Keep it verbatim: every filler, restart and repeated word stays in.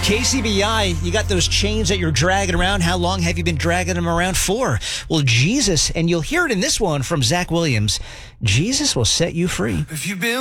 K C B I, you got those chains that you're dragging around. How long have you been dragging them around for? Well, Jesus, and you'll hear it in this one from Zach Williams, Jesus will set you free. If you've been